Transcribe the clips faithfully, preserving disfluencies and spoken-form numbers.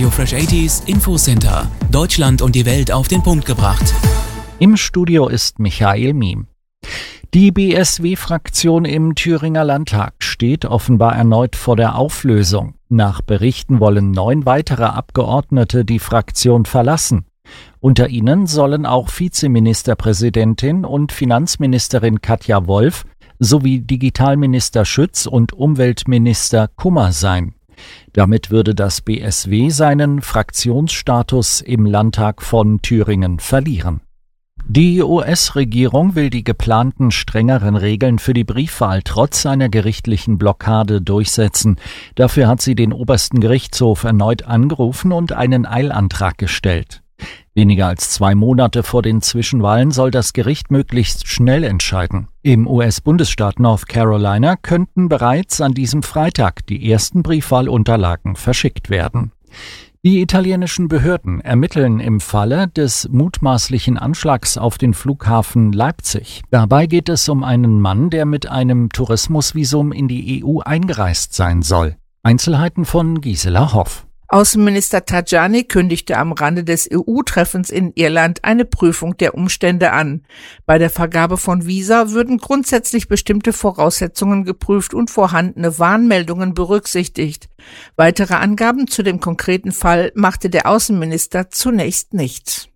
Radio Fresh achtziger Infocenter. Deutschland und die Welt auf den Punkt gebracht. Im Studio ist Michael Miem. Die B S W-Fraktion im Thüringer Landtag steht offenbar erneut vor der Auflösung. Nach Berichten wollen neun weitere Abgeordnete die Fraktion verlassen. Unter ihnen sollen auch Vizeministerpräsidentin und Finanzministerin Katja Wolf sowie Digitalminister Schütz und Umweltminister Kummer sein. Damit würde das B S W seinen Fraktionsstatus im Landtag von Thüringen verlieren. Die U S-Regierung will die geplanten strengeren Regeln für die Briefwahl trotz einer gerichtlichen Blockade durchsetzen. Dafür hat sie den obersten Gerichtshof erneut angerufen und einen Eilantrag gestellt. Weniger als zwei Monate vor den Zwischenwahlen soll das Gericht möglichst schnell entscheiden. Im U S-Bundesstaat North Carolina könnten bereits an diesem Freitag die ersten Briefwahlunterlagen verschickt werden. Die italienischen Behörden ermitteln im Falle des mutmaßlichen Anschlags auf den Flughafen Leipzig. Dabei geht es um einen Mann, der mit einem Tourismusvisum in die E U eingereist sein soll. Einzelheiten von Gisela Hoff. Außenminister Tajani kündigte am Rande des E U-Treffens in Irland eine Prüfung der Umstände an. Bei der Vergabe von Visa würden grundsätzlich bestimmte Voraussetzungen geprüft und vorhandene Warnmeldungen berücksichtigt. Weitere Angaben zu dem konkreten Fall machte der Außenminister zunächst nicht.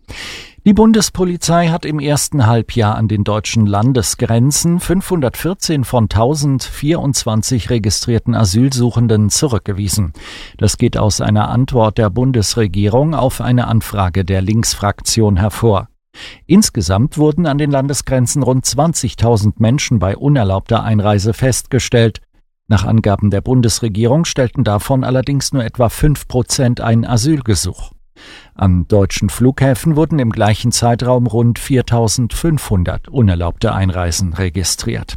Die Bundespolizei hat im ersten Halbjahr an den deutschen Landesgrenzen fünfhundertvierzehn von tausendvierundzwanzig registrierten Asylsuchenden zurückgewiesen. Das geht aus einer Antwort der Bundesregierung auf eine Anfrage der Linksfraktion hervor. Insgesamt wurden an den Landesgrenzen rund zwanzigtausend Menschen bei unerlaubter Einreise festgestellt. Nach Angaben der Bundesregierung stellten davon allerdings nur etwa fünf Prozent ein Asylgesuch. An deutschen Flughäfen wurden im gleichen Zeitraum rund viertausendfünfhundert unerlaubte Einreisen registriert.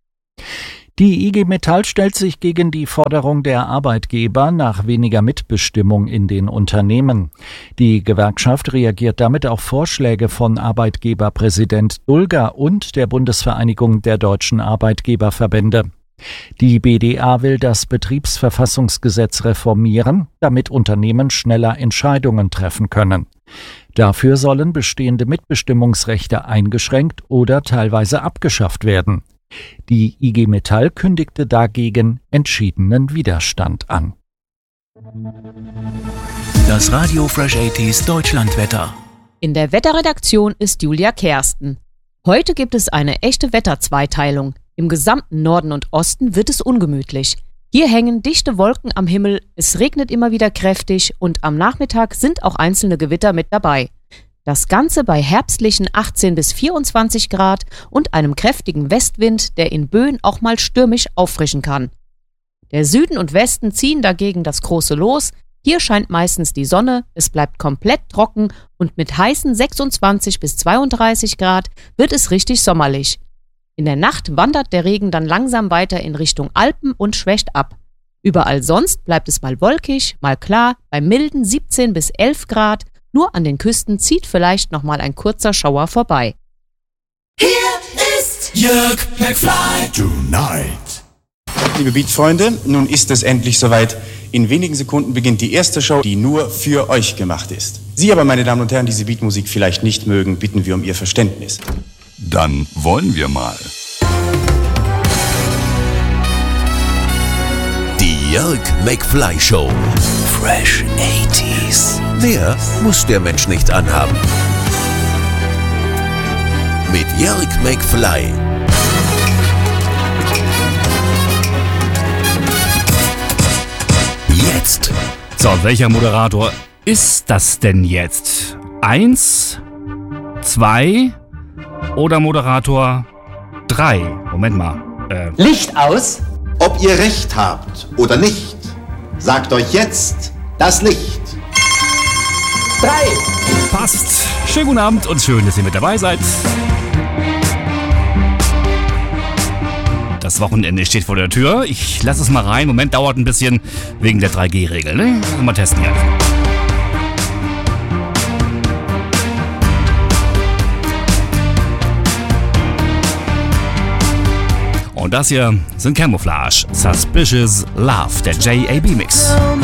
Die I G Metall stellt sich gegen die Forderung der Arbeitgeber nach weniger Mitbestimmung in den Unternehmen. Die Gewerkschaft reagiert damit auf Vorschläge von Arbeitgeberpräsident Dulger und der Bundesvereinigung der deutschen Arbeitgeberverbände. Die B D A will das Betriebsverfassungsgesetz reformieren, damit Unternehmen schneller Entscheidungen treffen können. Dafür sollen bestehende Mitbestimmungsrechte eingeschränkt oder teilweise abgeschafft werden. Die I G Metall kündigte dagegen entschiedenen Widerstand an. Das Radio Fresh achtziger Deutschlandwetter. In der Wetterredaktion ist Julia Kersten. Heute gibt es eine echte Wetterzweiteilung. Im gesamten Norden und Osten wird es ungemütlich. Hier hängen dichte Wolken am Himmel, es regnet immer wieder kräftig und am Nachmittag sind auch einzelne Gewitter mit dabei. Das Ganze bei herbstlichen achtzehn bis vierundzwanzig Grad und einem kräftigen Westwind, der in Böen auch mal stürmisch auffrischen kann. Der Süden und Westen ziehen dagegen das große Los. Hier scheint meistens die Sonne, es bleibt komplett trocken und mit heißen sechsundzwanzig bis zweiunddreißig Grad wird es richtig sommerlich. In der Nacht wandert der Regen dann langsam weiter in Richtung Alpen und schwächt ab. Überall sonst bleibt es mal wolkig, mal klar, bei milden siebzehn bis elf Grad. Nur an den Küsten zieht vielleicht noch mal ein kurzer Schauer vorbei. Hier ist Jörg McFly Tonight. Liebe Beat-Freunde, nun ist es endlich soweit. In wenigen Sekunden beginnt die erste Show, die nur für euch gemacht ist. Sie aber, meine Damen und Herren, diese Beatmusik vielleicht nicht mögen, bitten wir um Ihr Verständnis. Dann wollen wir mal. Die Jörg McFly Show. Fresh achtziger. Mehr muss der Mensch nicht anhaben. Mit Jörg McFly. Jetzt. So, welcher Moderator ist das denn jetzt? Eins, zwei oder Moderator drei? Moment mal. Äh. Licht aus? Ob ihr recht habt oder nicht, sagt euch jetzt das Licht. Drei. Passt. Schönen guten Abend und schön, dass ihr mit dabei seid. Das Wochenende steht vor der Tür. Ich lasse es mal rein. Moment, dauert ein bisschen wegen der drei G Regel. Ne? Mal testen hier. Und das hier sind Camouflage. Suspicious Love, der J A B Mix.